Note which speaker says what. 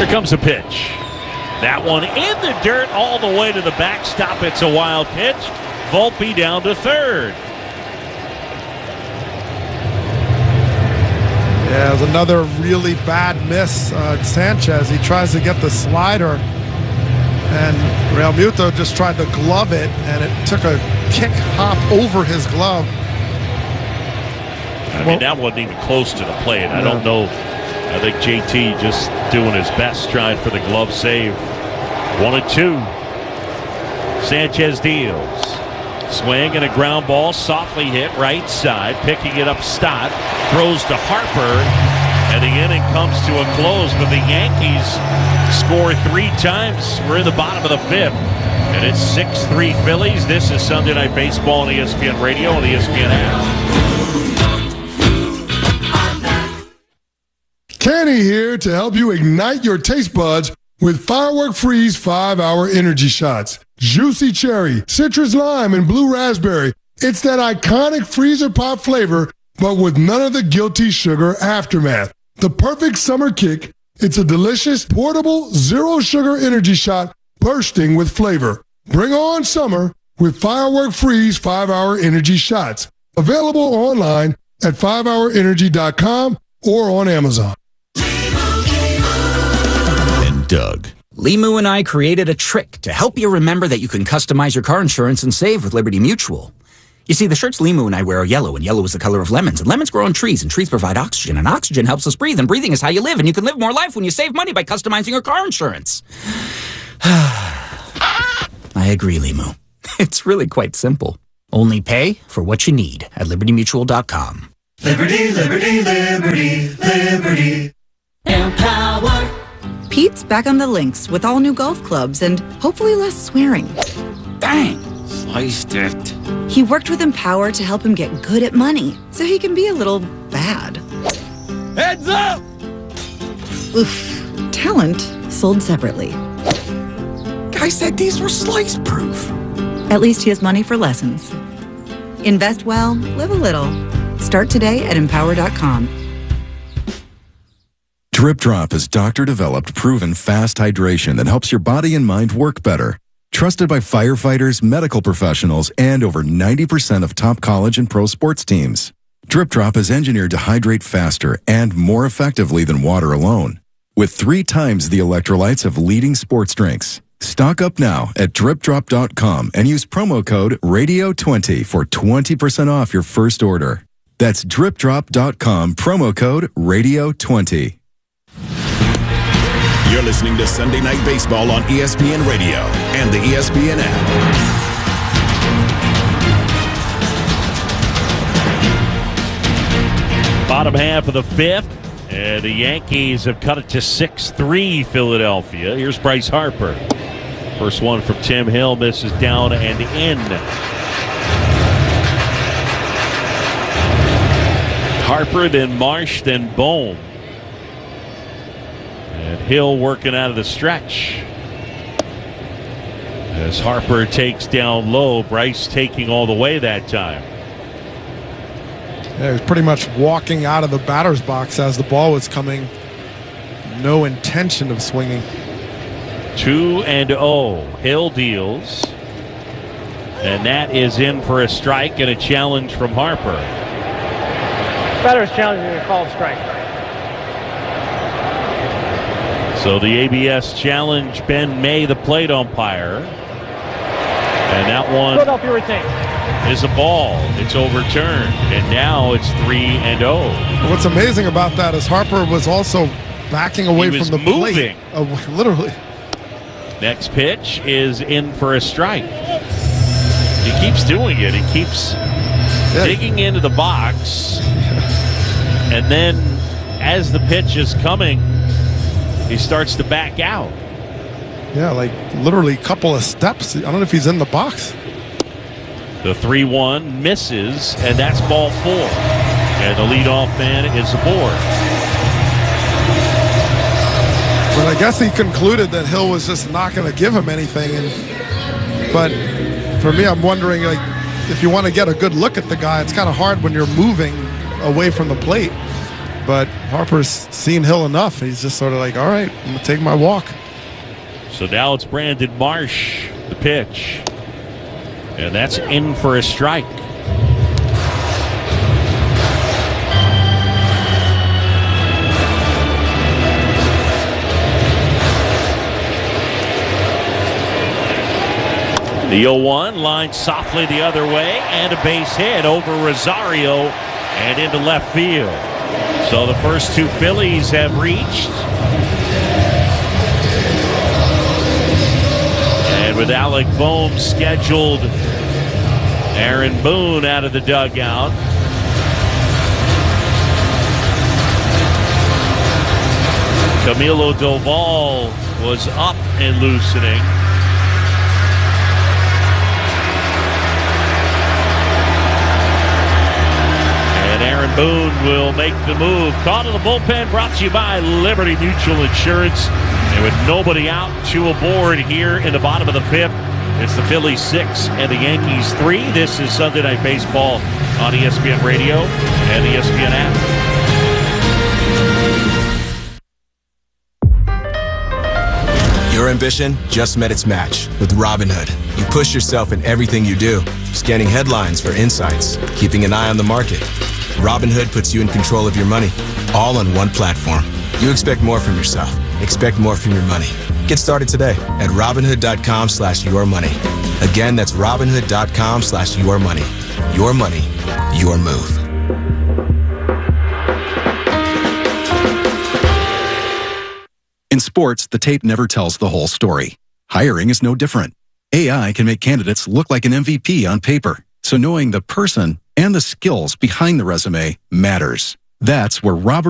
Speaker 1: comes a pitch. That one in the dirt all the way to the backstop. It's a wild pitch. Volpe down to third.
Speaker 2: Yeah, it was another really bad miss. Sanchez, he tries to get the slider, and Realmuto just tried to glove it, and it took a kick hop over his glove.
Speaker 1: I mean, that wasn't even close to the plate. I don't know. I think JT just doing his best, trying for the glove save. 1-2. Sanchez deals. Swing and a ground ball, softly hit right side. Picking it up, Stott. Throws to Harper. And the inning comes to a close. But the Yankees score 3 times. We're in the bottom of the 5th. And it's 6-3 Phillies. This is Sunday Night Baseball on ESPN Radio and the ESPN app.
Speaker 3: Kenny here to help you ignite your taste buds with Firework Freeze 5-Hour Energy Shots. Juicy cherry, citrus lime, and blue raspberry. It's that iconic freezer pop flavor, but with none of the guilty sugar aftermath. The perfect summer kick. It's a delicious, portable, zero-sugar energy shot bursting with flavor. Bring on summer with Firework Freeze 5-Hour Energy Shots. Available online at 5hourenergy.com or on Amazon.
Speaker 4: And Doug. Limu and I created a trick to help you remember that you can customize your car insurance and save with Liberty Mutual. You see, the shirts Limu and I wear are yellow, and yellow is the color of lemons, and lemons grow on trees, and trees provide oxygen, and oxygen helps us breathe, and breathing is how you live, and you can live more life when you save money by customizing your car insurance. I agree, Limu. It's really quite simple. Only pay for what you need at libertymutual.com.
Speaker 5: Liberty, liberty, liberty, liberty. Empower.
Speaker 6: Pete's back on the links with all new golf clubs and hopefully less swearing.
Speaker 7: Dang, sliced it.
Speaker 6: He worked with Empower to help him get good at money so he can be a little bad.
Speaker 7: Heads up!
Speaker 6: Oof. Talent sold separately.
Speaker 7: Guy said these were slice-proof.
Speaker 6: At least he has money for lessons. Invest well, live a little. Start today at Empower.com.
Speaker 8: Drip Drop is doctor-developed, proven fast hydration that helps your body and mind work better. Trusted by firefighters, medical professionals, and over 90% of top college and pro sports teams. Drip Drop is engineered to hydrate faster and more effectively than water alone, with 3 times the electrolytes of leading sports drinks. Stock up now at dripdrop.com and use promo code RADIO20 for 20% off your first order. That's dripdrop.com, promo code RADIO20.
Speaker 9: You're listening to Sunday Night Baseball on ESPN Radio and the ESPN app.
Speaker 1: Bottom half of the 5th, and the Yankees have cut it to 6-3 Philadelphia. Here's Bryce Harper. First one from Tim Hill, misses down and in. Harper, then Marsh, then Bohm. And Hill working out of the stretch. As Harper takes down low, Bryce taking all the way that time.
Speaker 2: Yeah, he was pretty much walking out of the batter's box as the ball was coming. No intention of swinging.
Speaker 1: 2-0. Hill deals. And that is in for a strike and a challenge from Harper.
Speaker 10: Batter's challenging a called strike.
Speaker 1: So the ABS challenge, Ben May, the plate umpire. And that one
Speaker 10: Philadelphia retained.
Speaker 1: Is a ball. It's overturned. And now it's 3-0.
Speaker 2: What's amazing about that is Harper was also backing away from the
Speaker 1: moving.
Speaker 2: plate. Literally.
Speaker 1: Next pitch is in for a strike. He keeps doing it. He keeps digging into the box. And then as the pitch is coming, he starts to back out.
Speaker 2: Yeah, like literally a couple of steps. I don't know if he's in the box.
Speaker 1: The 3-1 misses, and that's ball 4. And the leadoff man is aboard.
Speaker 2: But I guess he concluded that Hill was just not going to give him anything. But for me, I'm wondering, like, if you want to get a good look at the guy, it's kind of hard when you're moving away from the plate. but Harper's seen Hill enough. He's just sort of like, all right, I'm going to take my walk.
Speaker 1: So now it's Brandon Marsh, the pitch. And that's in for a strike. The 0-1 lined softly the other way, and a base hit over Rosario and into left field. So the first two Phillies have reached. And with Alec Bohm scheduled, Aaron Boone out of the dugout. Camilo Doval was up and loosening. Aaron Boone will make the move. Call to the bullpen brought to you by Liberty Mutual Insurance. And with nobody out, two aboard here in the bottom of the fifth, it's the Phillies 6 and the Yankees 3. This is Sunday Night Baseball on ESPN Radio and the ESPN app.
Speaker 11: Your ambition just met its match with Robinhood. You push yourself in everything you do, scanning headlines for insights, keeping an eye on the market. Robinhood puts you in control of your money, all on one platform. You expect more from yourself. Expect more from your money. Get started today at Robinhood.com/yourmoney. Again, that's Robinhood.com/yourmoney. Your money, your move.
Speaker 8: In sports, the tape never tells the whole story. Hiring is no different. AI can make candidates look like an MVP on paper, so knowing the person and the skills behind the resume matters. That's where Robert